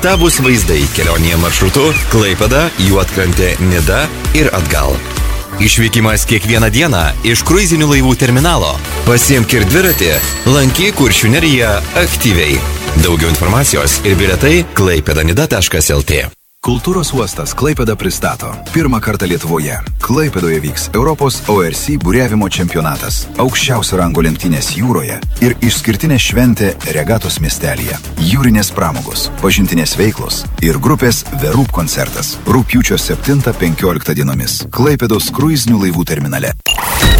Nuostabus vaizdai kelionėje maršrutu Klaipėda, Juodkrantė, Nida ir atgal. Išvykimas kiekvieną dieną iš kruizinių laivų terminalo. Pasiimk ir dviratį, lankyk Kuršių neriją aktyviai. Daugiau informacijos ir bilietai klaipėdanida.lt. Kultūros uostas Klaipėda pristato. Pirmą kartą Lietuvoje. Klaipėdoje vyks Europos ORC buriavimo čempionatas. Aukščiausio rango lenktynės jūroje ir išskirtinė šventė regatos miestelyje. Jūrinės pramogos, pažintinės veiklos ir grupės The Roop koncertas. Rugpjūčio 7-15 dienomis. Klaipėdos kruizinių laivų terminale.